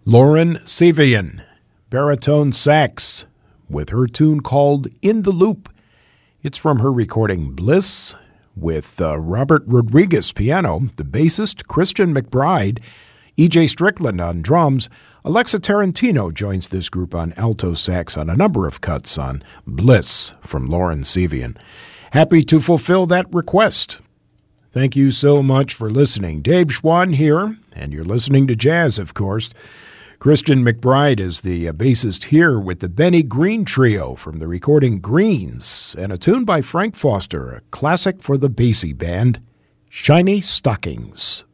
Lauren Sevian, baritone sax, with her tune called In the Loop. It's from her recording Bliss, with Robert Rodriguez piano, the bassist Christian McBride, E.J. Strickland on drums. Alexa Tarantino joins this group on alto sax on a number of cuts on Bliss from Lauren Sevian. Happy to fulfill that request. Thank you so much for listening. Dave Schwann here, and you're listening to jazz, of course. Christian McBride is the bassist here with the Benny Green Trio from the recording Greens, and a tune by Frank Foster, a classic for the Basie Band, Shiny Stockings.